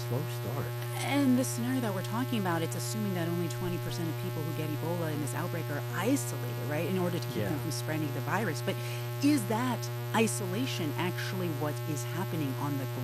slow start. And the scenario that we're talking about, it's assuming that only 20% of people who get Ebola in this outbreak are isolated, right, in order to keep them Yeah. from spreading the virus. But is that isolation actually what is happening on the